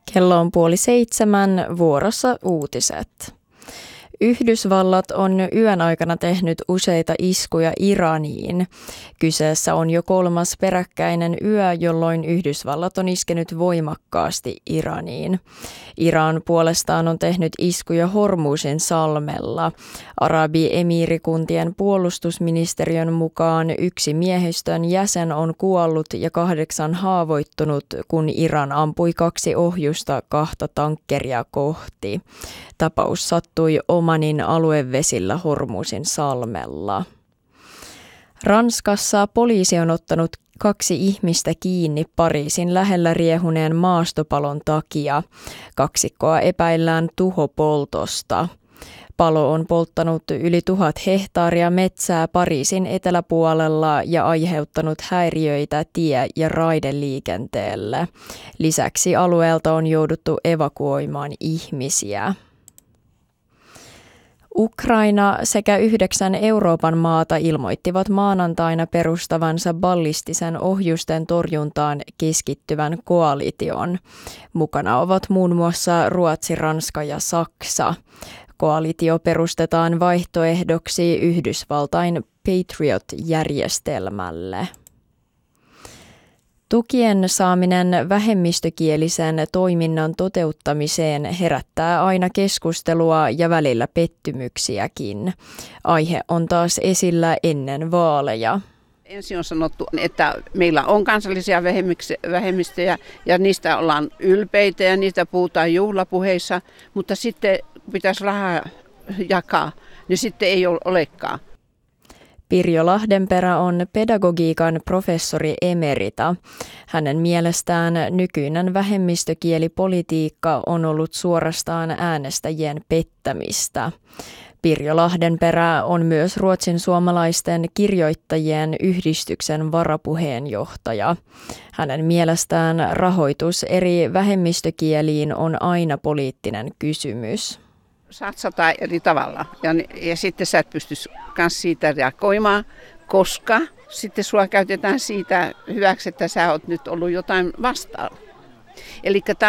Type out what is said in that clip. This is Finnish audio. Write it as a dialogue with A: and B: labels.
A: Kello on 6:30, vuorossa uutiset. Yhdysvallat on yön aikana tehnyt useita iskuja Iraniin. Kyseessä on jo 3. peräkkäinen yö, jolloin Yhdysvallat on iskenyt voimakkaasti Iraniin. Iran puolestaan on tehnyt iskuja Hormuzin salmella. Arabiemiirikuntien puolustusministeriön mukaan 1 miehistön jäsen on kuollut ja 8 haavoittunut, kun Iran ampui 2 ohjusta 2 tankkeria kohti. Tapaus sattui Omanin aluevesillä Hormuzin salmella. Ranskassa poliisi on ottanut 2 ihmistä kiinni Pariisin lähellä riehuneen maastopalon takia. Kaksikkoa epäillään tuhopoltosta. Palo on polttanut yli 1000 hehtaaria metsää Pariisin eteläpuolella ja aiheuttanut häiriöitä tie- ja raideliikenteelle. Lisäksi alueelta on jouduttu evakuoimaan ihmisiä. Ukraina sekä 9 Euroopan maata ilmoittivat maanantaina perustavansa ballistisen ohjusten torjuntaan keskittyvän koalition. Mukana ovat muun muassa Ruotsi, Ranska ja Saksa. Koalitio perustetaan vaihtoehdoksi Yhdysvaltain Patriot-järjestelmälle. Tukien saaminen vähemmistökielisen toiminnan toteuttamiseen herättää aina keskustelua ja välillä pettymyksiäkin. Aihe on taas esillä ennen vaaleja.
B: Ensin on sanottu, että meillä on kansallisia vähemmistöjä ja niistä ollaan ylpeitä ja niistä puhutaan juhlapuheissa, mutta sitten kun pitäisi rahaa jakaa, niin sitten ei olekaan.
A: Pirjo Lahdenperä on pedagogiikan professori emerita. Hänen mielestään nykyinen vähemmistökielipolitiikka on ollut suorastaan äänestäjien pettämistä. Pirjo Lahdenperä on myös Ruotsin suomalaisten kirjoittajien yhdistyksen varapuheenjohtaja. Hänen mielestään rahoitus eri vähemmistökieliin on aina poliittinen kysymys.
B: Satsataan eri tavalla ja sitten sä et pysty myös siitä reagoimaan, koska sitten sua käytetään siitä hyväksi, että sä oot nyt ollut jotain vastaan. Eli